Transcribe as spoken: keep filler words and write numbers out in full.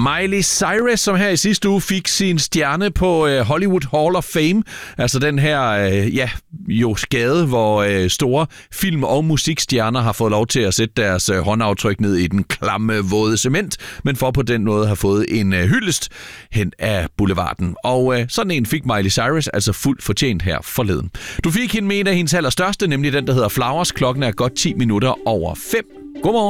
Miley Cyrus, som her i sidste uge fik sin stjerne på øh, Hollywood Hall of Fame. Altså den her, øh, ja, jo skade, hvor øh, store film- og musikstjerner har fået lov til at sætte deres øh, håndaftryk ned i den klamme, våde cement, men for på den måde har fået en øh, hyldest hen af boulevarden. Og øh, sådan en fik Miley Cyrus altså fuldt fortjent her forleden. Du fik hende med en af hendes allerstørste, nemlig den, der hedder Flowers. Klokken er godt ti minutter over fem. Godmorgen.